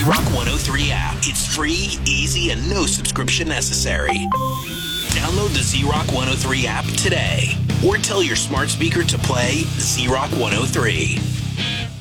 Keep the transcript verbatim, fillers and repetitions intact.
Rock one oh three app. It's free, easy, and no subscription necessary. Download the Z Rock one oh three app today, or tell your smart speaker to play Z Rock one oh three.